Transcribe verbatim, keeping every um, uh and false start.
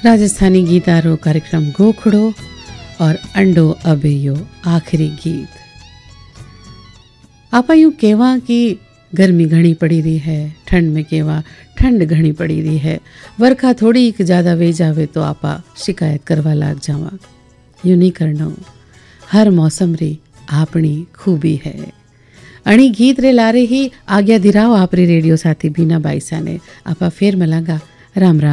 राजस्थानी गीतारो कार्यक्रम गोखड़ो और अंडो अबेयो आखिरी गीत। आपा यूँ केवा कि गर्मी घनी पड़ी रही है, ठंड में केवा ठंड घनी पड़ी रही है, वर्खा थोड़ी एक ज़्यादा वे जावे तो आपा शिकायत करवा लाग जावा। यूँ नहीं करना, हर मौसम री आपनी खूबी है। अणी गीत रे लारे ही आज्ञा दिराओ आपरी रेडियो साथी बीना बाईसा ने। आपा फिर मलांगा। राम राम।